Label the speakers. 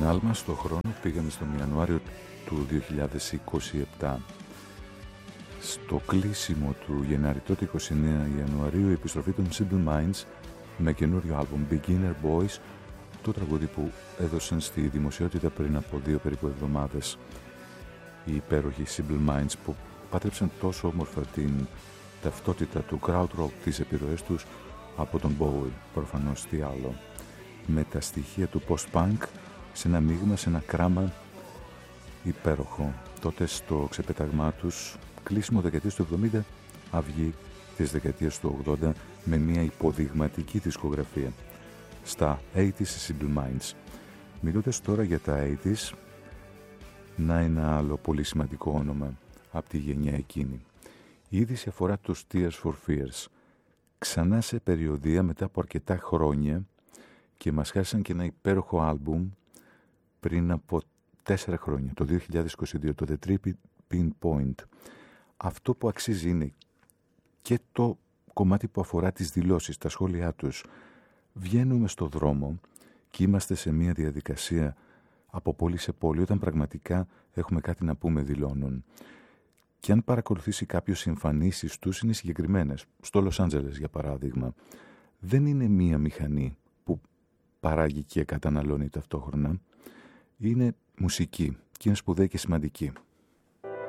Speaker 1: άλμα στο χρόνο πήγαμε στον Ιανουάριο του 2027. Στο κλείσιμο του Γενάρη, τότε 29 Ιανουαρίου, η επιστροφή των Simple Minds με καινούριο άλμπουμ Beginner Boys, το τραγούδι που έδωσαν στη δημοσιότητα πριν από 2 περίπου εβδομάδες. Οι υπέροχοι Simple Minds που πάτρεψαν τόσο όμορφα την ταυτότητα του crowd rock, τις επιρροές τους από τον Bowie, προφανώς τι άλλο, με τα στοιχεία του post-punk σε ένα μείγμα, σε ένα κράμα υπέροχο. Τότε στο ξεπεταγμά τους, κλείσιμο δεκαετίας του 70, αυγή της δεκαετίας του 80, με μια υποδειγματική δισκογραφία στα 80's Simple Minds. Μιλώντας τώρα για τα 80's, να ένα άλλο πολύ σημαντικό όνομα από τη γενιά εκείνη. Η είδηση αφορά τους Tears for Fears. Ξανά σε περιοδεία μετά από αρκετά χρόνια και μας χάρισαν και ένα υπέροχο άλμπουμ πριν από 4 χρόνια, το 2022, το The Tripping Point. Αυτό που αξίζει είναι και το κομμάτι που αφορά τις δηλώσεις, τα σχόλιά τους. Βγαίνουμε στο δρόμο και είμαστε σε μια διαδικασία από πόλη σε πόλη, όταν πραγματικά έχουμε κάτι να πούμε, δηλώνουν. Και αν παρακολουθήσει κάποιος οι εμφανίσεις τους, είναι συγκεκριμένες. Στο Λος Άντζελες, για παράδειγμα, δεν είναι μία μηχανή που παράγει και καταναλώνει ταυτόχρονα. Είναι μουσική και είναι σπουδαία και σημαντική.